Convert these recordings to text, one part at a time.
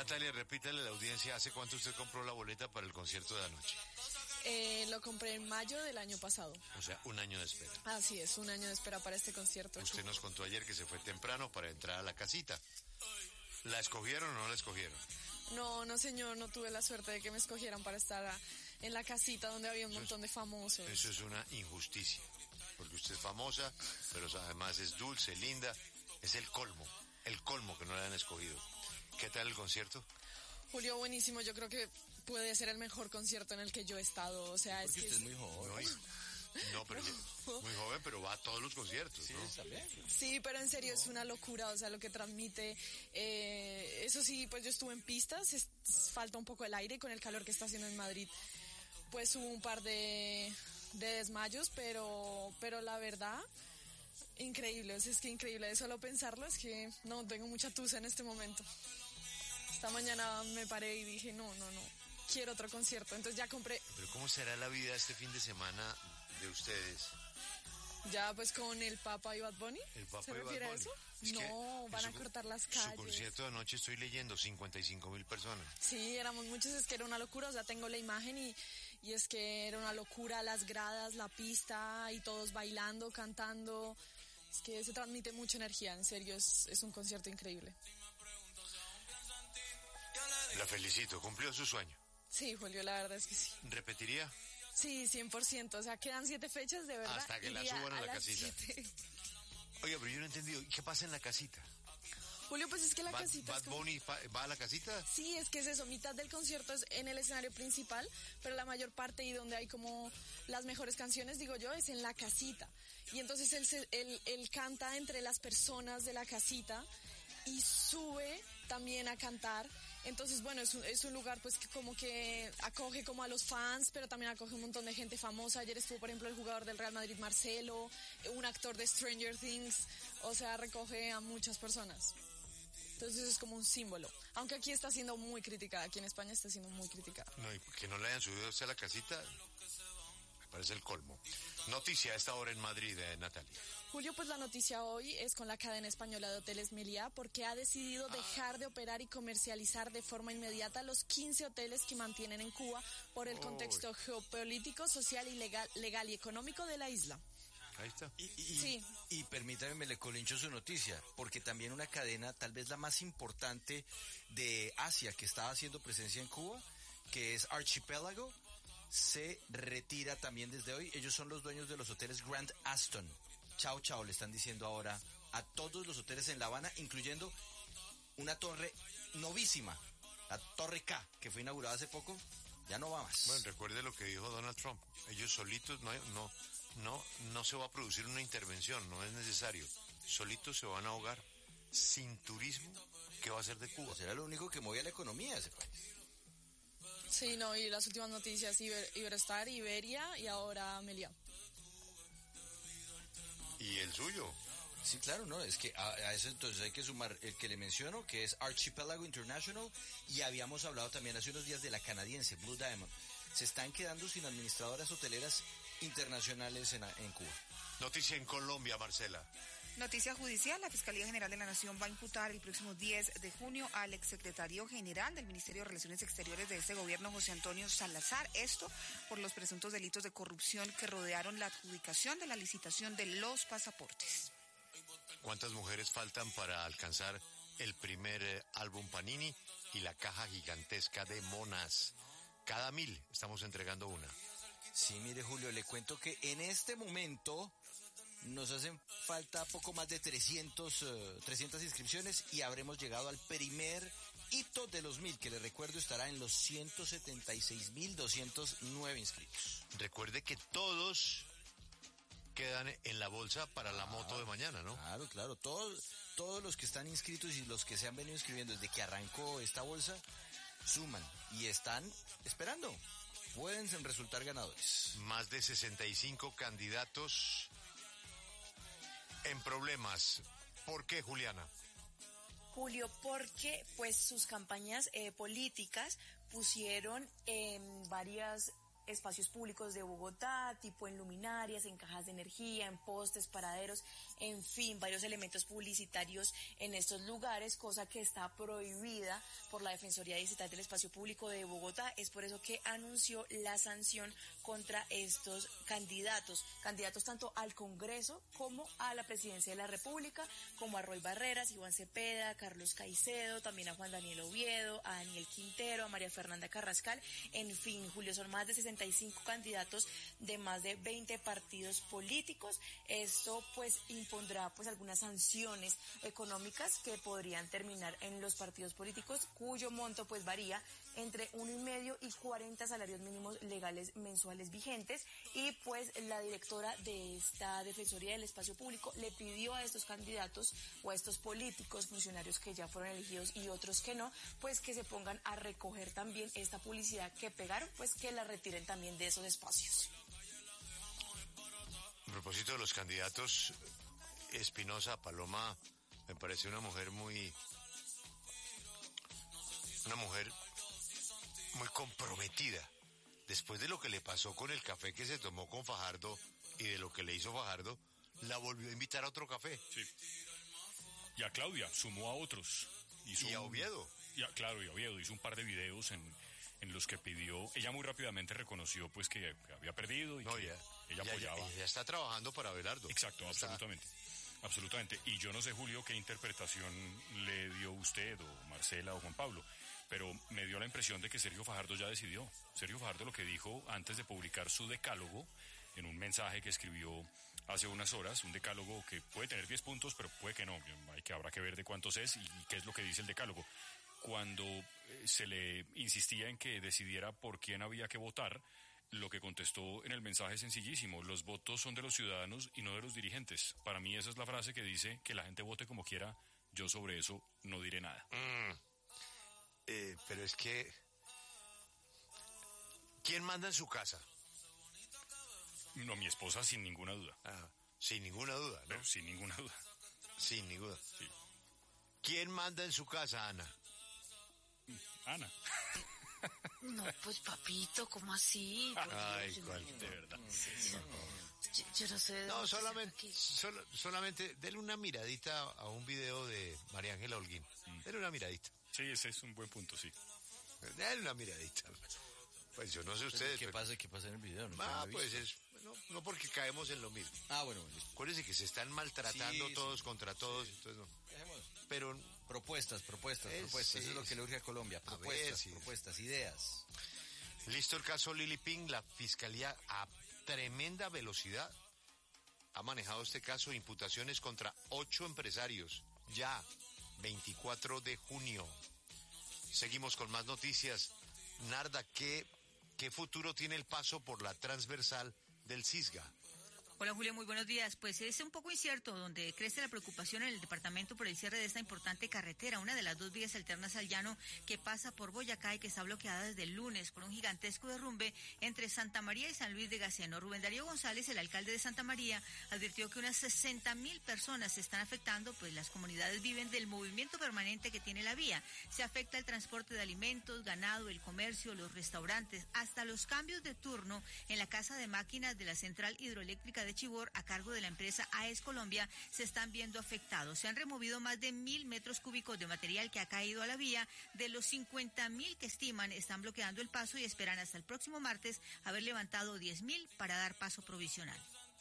Natalia, repítale a la audiencia, ¿hace cuánto usted compró la boleta para el concierto de anoche? Lo compré en mayo del año pasado. O sea, un año de espera. Así es, un año de espera para este concierto. Usted nos contó ayer que se fue temprano para entrar a la casita. ¿La escogieron o no la escogieron? No señor, no tuve la suerte de que me escogieran para estar en la casita donde había un montón de famosos. Eso es una injusticia, porque usted es famosa, pero además es dulce, linda, es el colmo que no la han escogido. ¿Qué tal el concierto? Julio, buenísimo, yo creo que puede ser el mejor concierto en el que yo he estado, o sea, porque usted es muy joven. No, pero muy joven, pero va a todos los conciertos, ¿no? También. Sí, pero en serio es una locura, o sea, lo que transmite. Eso sí, pues yo estuve en pistas, falta un poco el aire con el calor que está haciendo en Madrid. Pues hubo un par de desmayos, pero la verdad, increíble, es que increíble, de solo pensarlo, es que no, tengo mucha tusa en este momento. Esta mañana me paré y dije, no, quiero otro concierto, entonces ya compré. Pero ¿cómo será la vida este fin de semana de ustedes? Ya, pues con el Papa y Bad Bunny. ¿El Papa ¿Se y Bad refiere a Bunny? eso? Es No, van a cortar las calles. Su concierto de anoche estoy leyendo 55,000 personas. Sí, éramos muchos, es que era una locura, o sea, tengo la imagen y es que era una locura, las gradas, la pista y todos bailando, cantando. Es que se transmite mucha energía, en serio, es un concierto increíble. La felicito, cumplió su sueño. Sí, Julio, la verdad es que sí. ¿Repetiría? Sí, 100%, o sea, quedan 7 fechas, de verdad. Hasta que la suban a la casita. 7. Oiga, pero yo no he entendido, ¿qué pasa en la casita? Julio, pues es que la casita... ¿Bad Bunny va a la casita? Sí, es que es eso, mitad del concierto es en el escenario principal, pero la mayor parte y donde hay como las mejores canciones, digo yo, es en la casita. Y entonces él canta entre las personas de la casita y sube también a cantar. Entonces, bueno, es un lugar pues que como que acoge como a los fans, pero también acoge un montón de gente famosa. Ayer estuvo, por ejemplo, el jugador del Real Madrid, Marcelo, un actor de Stranger Things, o sea, recoge a muchas personas. Entonces es como un símbolo. Aunque aquí está siendo muy criticada, aquí en España está siendo muy criticada. No, y que no le hayan subido a usted a la casita, me parece el colmo. Noticia a esta hora en Madrid, Natalia. Julio, pues la noticia hoy es con la cadena española de hoteles Meliá, porque ha decidido dejar de operar y comercializar de forma inmediata los 15 hoteles que mantienen en Cuba por el contexto geopolítico, social y legal y económico de la isla. Ahí está. Sí. Y permítame, me le colincho su noticia, porque también una cadena, tal vez la más importante de Asia, que estaba haciendo presencia en Cuba, que es Archipelago, se retira también desde hoy. Ellos son los dueños de los hoteles Grand Aston. Chao, chao, le están diciendo ahora a todos los hoteles en La Habana, incluyendo una torre novísima, la Torre K, que fue inaugurada hace poco. Ya no va más. Bueno, recuerde lo que dijo Donald Trump. Ellos solitos no se va a producir una intervención, no es necesario. Solitos se van a ahogar. Sin turismo, ¿qué va a hacer de Cuba? Pues era lo único que movía la economía de ese país. Sí, no, y las últimas noticias, Iberostar, Iberia y ahora Meliá. ¿Y el suyo? Sí, claro, no, es que a eso entonces hay que sumar el que le menciono, que es Archipelago International, y habíamos hablado también hace unos días de la canadiense, Blue Diamond. Se están quedando sin administradoras hoteleras internacionales en Cuba. Noticia en Colombia, Marcela. Noticia judicial, la Fiscalía General de la Nación va a imputar el próximo 10 de junio al exsecretario general del Ministerio de Relaciones Exteriores de este gobierno, José Antonio Salazar, esto por los presuntos delitos de corrupción que rodearon la adjudicación de la licitación de los pasaportes. ¿Cuántas mujeres faltan para alcanzar el primer álbum Panini y la caja gigantesca de monas? Cada 1,000 estamos entregando una. Sí, mire, Julio, le cuento que en este momento nos hacen falta poco más de 300 inscripciones y habremos llegado al primer hito de los 1,000, que le recuerdo estará en los 176.209 inscritos. Recuerde que todos quedan en la bolsa para la moto de mañana, ¿no? Claro, claro, todos los que están inscritos y los que se han venido inscribiendo desde que arrancó esta bolsa, suman y están esperando. Pueden resultar ganadores. Más de 65 candidatos en problemas. ¿Por qué, Juliana? Julio, porque pues sus campañas políticas pusieron varias espacios públicos de Bogotá, tipo en luminarias, en cajas de energía, en postes, paraderos, en fin, varios elementos publicitarios en estos lugares, cosa que está prohibida por la Defensoría Digital del Espacio Público de Bogotá. Es por eso que anunció la sanción contra estos candidatos tanto al Congreso como a la Presidencia de la República, como a Roy Barreras, Iván Cepeda, Carlos Caicedo, también a Juan Daniel Oviedo, a Daniel Quintero, a María Fernanda Carrascal, en fin, Julio, son más de 65 candidatos de más de 20 partidos políticos. Esto pues impondrá pues algunas sanciones económicas que podrían terminar en los partidos políticos, cuyo monto pues varía entre 1,5 y 40 salarios mínimos legales mensuales vigentes. Y pues la directora de esta Defensoría del Espacio Público le pidió a estos candidatos o a estos políticos, funcionarios que ya fueron elegidos y otros que no, pues que se pongan a recoger también esta publicidad que pegaron, pues que la retiren también de esos espacios. A propósito de los candidatos, Espinosa Paloma me parece una mujer muy comprometida. Después de lo que le pasó con el café que se tomó con Fajardo y de lo que le hizo Fajardo, la volvió a invitar a otro café. Sí. Y a Claudia, sumó a otros. Y a Oviedo. Claro, y a Oviedo. Hizo un par de videos en los que pidió, ella muy rápidamente reconoció pues que había perdido y que ella apoyaba. Ya está trabajando para Abelardo. Exacto, absolutamente. Y yo no sé, Julio, qué interpretación le dio usted o Marcela o Juan Pablo, pero me dio la impresión de que Sergio Fajardo ya decidió. Sergio Fajardo lo que dijo antes de publicar su decálogo, en un mensaje que escribió hace unas horas, un decálogo que puede tener 10 puntos, pero puede que no, habrá que ver de cuántos es y qué es lo que dice el decálogo. Cuando se le insistía en que decidiera por quién había que votar, lo que contestó en el mensaje es sencillísimo: los votos son de los ciudadanos y no de los dirigentes. Para mí esa es la frase que dice que la gente vote como quiera. Yo sobre eso no diré nada. Pero es que... ¿quién manda en su casa? No, mi esposa, sin ninguna duda. Sin ninguna duda, ¿no? Pero sin ninguna duda. Sin ninguna. Sí. ¿Quién manda en su casa, Ana? Ana. No, pues papito, ¿cómo así? Ay, cuál, de verdad. Yo no sé. No, solamente dele una miradita a un video de María Ángela Holguín. Dele una miradita. Sí, ese es un buen punto, sí. Dale una miradita. Pues yo no sé ustedes. ¿Qué pasa en el video? Pues no porque caemos en lo mismo. Bueno. Acuérdense que se están maltratando todos contra todos. Sí. Entonces no. Pero propuestas. Eso es lo que le urge a Colombia. Propuestas, ideas. Listo el caso Lili Ping. La fiscalía a tremenda velocidad ha manejado este caso. Imputaciones contra 8 empresarios. Ya, 24 de junio. Seguimos con más noticias. Narda, ¿qué futuro tiene el paso por la transversal del Cisga? Hola Julio, muy buenos días. Pues es un poco incierto, donde crece la preocupación en el departamento por el cierre de esta importante carretera, una de las 2 vías alternas al llano que pasa por Boyacá y que está bloqueada desde el lunes por un gigantesco derrumbe entre Santa María y San Luis de Gaceno. Rubén Darío González, el alcalde de Santa María, advirtió que unas 60.000 personas se están afectando, pues las comunidades viven del movimiento permanente que tiene la vía. Se afecta el transporte de alimentos, ganado, el comercio, los restaurantes, hasta los cambios de turno en la casa de máquinas de la central hidroeléctrica de Chibor, a cargo de la empresa AES Colombia, se están viendo afectados. Se han removido más de 1.000 metros cúbicos de material que ha caído a la vía. De los 50.000 que estiman están bloqueando el paso y esperan hasta el próximo martes haber levantado 10.000 para dar paso provisional.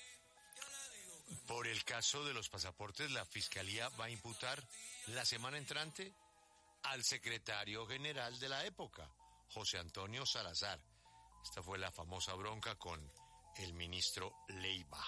Por el caso de los pasaportes, la Fiscalía va a imputar la semana entrante al secretario general de la época, José Antonio Salazar. Esta fue la famosa bronca con el ministro Leiva.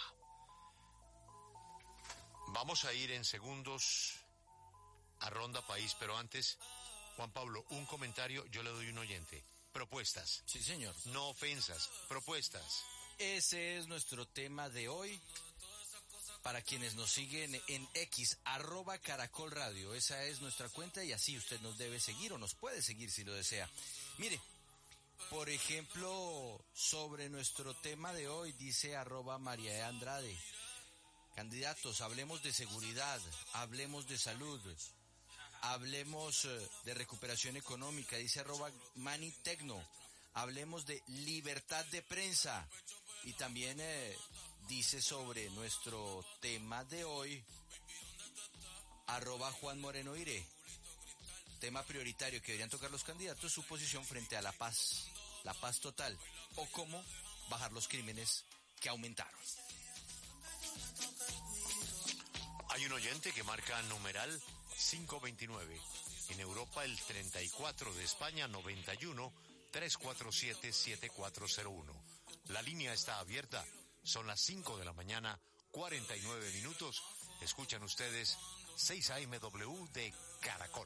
Vamos a ir en segundos a Ronda País, pero antes, Juan Pablo, un comentario, yo le doy un oyente. Propuestas. Sí, señor. No ofensas, propuestas. Ese es nuestro tema de hoy. Para quienes nos siguen en X, @Caracol Radio. Esa es nuestra cuenta y así usted nos debe seguir o nos puede seguir si lo desea. Mire, por ejemplo, sobre nuestro tema de hoy, dice @María Andrade. Candidatos, hablemos de seguridad, hablemos de salud, hablemos de recuperación económica, dice @Manitecno. hablemos de libertad de prensa. Y también dice sobre nuestro tema de hoy, @JuanMorenoIre. Tema prioritario que deberían tocar los candidatos, su posición frente a la paz total, o cómo bajar los crímenes que aumentaron. Hay un oyente que marca numeral 529. En Europa el 34, de España 91 347 7401. La línea está abierta. Son las 5 de la mañana, 49 minutos. Escuchan ustedes 6 AMW de Caracol.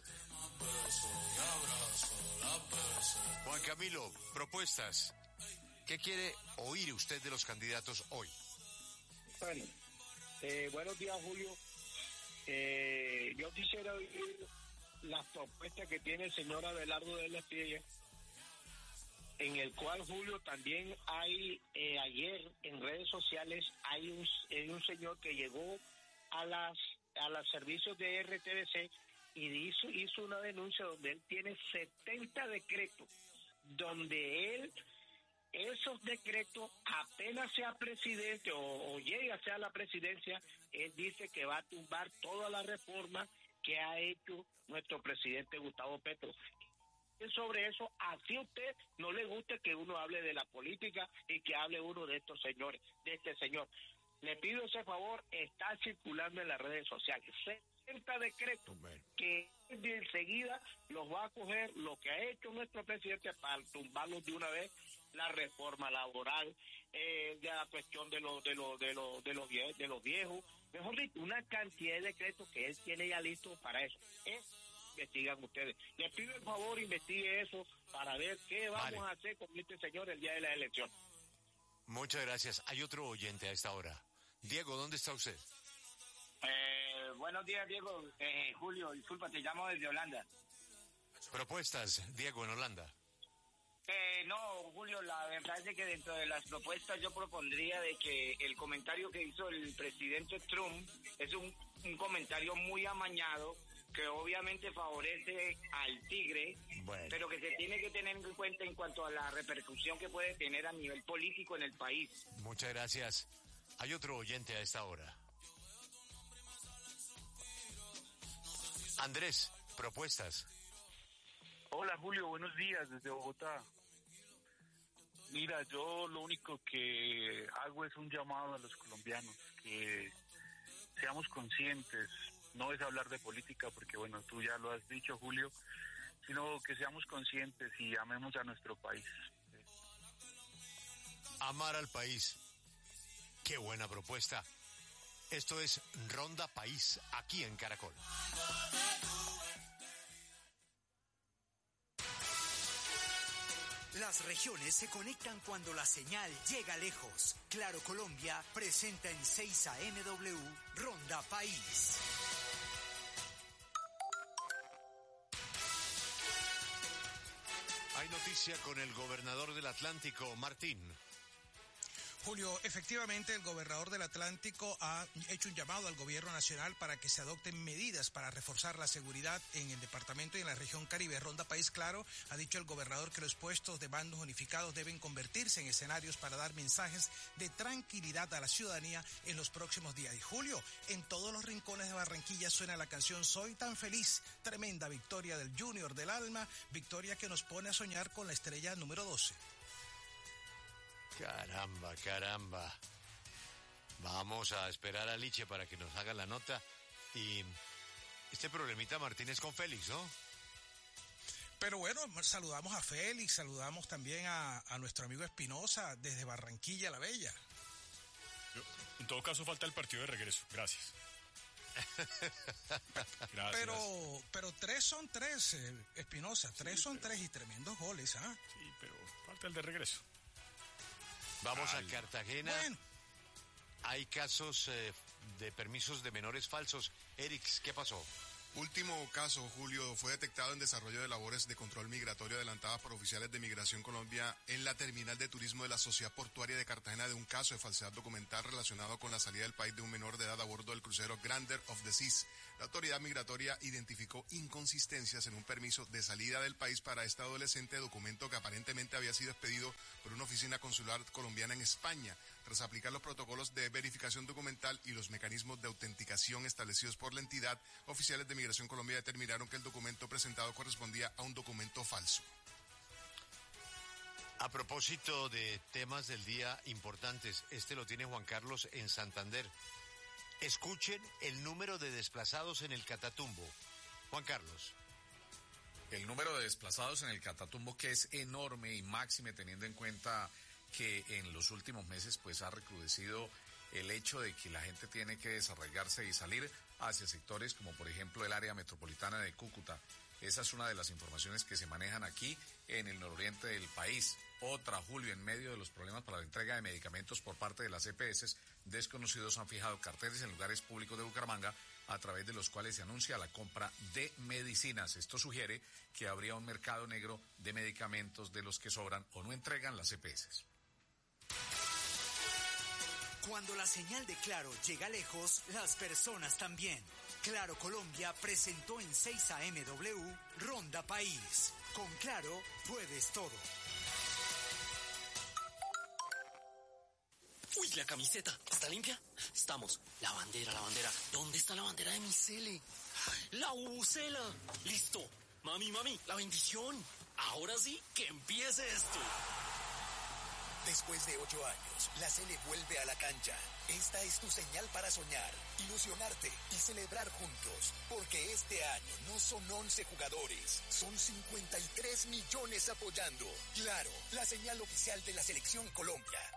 Juan Camilo, propuestas. ¿Qué quiere oír usted de los candidatos hoy? Bueno, buenos días, Julio. Yo quisiera oír las propuestas que tiene el señor Abelardo de la Espriella, en el cual, Julio, también hay, ayer en redes sociales, hay un señor que llegó a los servicios de RTBC y hizo una denuncia donde él tiene 70 decretos, donde él, esos decretos, apenas sea presidente o llegue a ser la presidencia, él dice que va a tumbar toda la reforma que ha hecho nuestro presidente Gustavo Petro. Y sobre eso, así a usted no le gusta que uno hable de la política y que hable uno de estos señores, de este señor. Le pido ese favor, está circulando en las redes sociales 70 decretos que de enseguida los va a coger lo que ha hecho nuestro presidente para tumbarlos de una vez, la reforma laboral, de la cuestión de los viejos, mejor dicho, una cantidad de decretos que él tiene ya listos para eso. Investigan ustedes. Les pido el favor, investigue eso para ver qué vamos a hacer con este señor el día de la elección. Muchas gracias. Hay otro oyente a esta hora. Diego, ¿dónde está usted? Buenos días, Diego. Julio, disculpa, te llamo desde Holanda. Propuestas, Diego, en Holanda. No, Julio, la verdad es que dentro de las propuestas yo propondría de que el comentario que hizo el presidente Trump es un comentario muy amañado, que obviamente favorece al tigre, pero que se tiene que tener en cuenta en cuanto a la repercusión que puede tener a nivel político en el país. Muchas gracias. Hay otro oyente a esta hora. Andrés, propuestas. Hola, Julio, buenos días desde Bogotá. Mira, yo lo único que hago es un llamado a los colombianos, que seamos conscientes. No es hablar de política, porque bueno, tú ya lo has dicho, Julio, sino que seamos conscientes y amemos a nuestro país. Amar al país. Qué buena propuesta. Esto es Ronda País, aquí en Caracol. Las regiones se conectan cuando la señal llega lejos. Claro Colombia presenta en 6 AMW Ronda País. Hay noticia con el gobernador del Atlántico, Martín. Julio, efectivamente el gobernador del Atlántico ha hecho un llamado al gobierno nacional para que se adopten medidas para reforzar la seguridad en el departamento y en la región Caribe. Ronda País Claro ha dicho el gobernador que los puestos de mandos unificados deben convertirse en escenarios para dar mensajes de tranquilidad a la ciudadanía en los próximos días. Y Julio, en todos los rincones de Barranquilla suena la canción Soy tan feliz, tremenda victoria del Junior del Alma, victoria que nos pone a soñar con la estrella número 12. Caramba. Vamos a esperar a Liche para que nos haga la nota. Y este problemita, Martín, es con Félix, ¿no? Pero bueno, saludamos a Félix, saludamos también a nuestro amigo Espinosa desde Barranquilla la Bella. En todo caso, falta el partido de regreso. Gracias. Gracias. Pero 3 son 3, Espinosa. 3 son 3 y tremendos goles, ¿ah? Sí, pero falta el de regreso. Vamos a Cartagena. Bueno. Hay casos de permisos de menores falsos. Erix, ¿qué pasó? Último caso, Julio, fue detectado en desarrollo de labores de control migratorio adelantadas por oficiales de Migración Colombia en la terminal de turismo de la Sociedad Portuaria de Cartagena de un caso de falsedad documental relacionado con la salida del país de un menor de edad a bordo del crucero Grandeur of the Seas. La autoridad migratoria identificó inconsistencias en un permiso de salida del país para este adolescente, documento que aparentemente había sido expedido por una oficina consular colombiana en España. Tras aplicar los protocolos de verificación documental y los mecanismos de autenticación establecidos por la entidad, oficiales de Migración Colombia determinaron que el documento presentado correspondía a un documento falso. A propósito de temas del día importantes, este lo tiene Juan Carlos en Santander. Escuchen el número de desplazados en el Catatumbo. Juan Carlos. El número de desplazados en el Catatumbo, que es enorme y máxime teniendo en cuenta que en los últimos meses pues ha recrudecido el hecho de que la gente tiene que desarraigarse y salir hacia sectores como por ejemplo el área metropolitana de Cúcuta. Esa es una de las informaciones que se manejan aquí en el nororiente del país. Otra, Julio, en medio de los problemas para la entrega de medicamentos por parte de las EPS, desconocidos han fijado carteles en lugares públicos de Bucaramanga a través de los cuales se anuncia la compra de medicinas. Esto sugiere que habría un mercado negro de medicamentos de los que sobran o no entregan las EPS. Cuando la señal de Claro llega lejos, las personas también. Claro Colombia presentó en 6 AMW Ronda País. Con Claro puedes todo. Uy, la camiseta, ¿está limpia? Estamos. La bandera. ¿Dónde está la bandera de mi Cele? La bubucela. Listo. Mami, la bendición. Ahora sí, que empiece esto. Después de 8 años, la Cele vuelve a la cancha. Esta es tu señal para soñar, ilusionarte y celebrar juntos. Porque este año no son 11 jugadores, son 53 millones apoyando. Claro, la señal oficial de la Selección Colombia.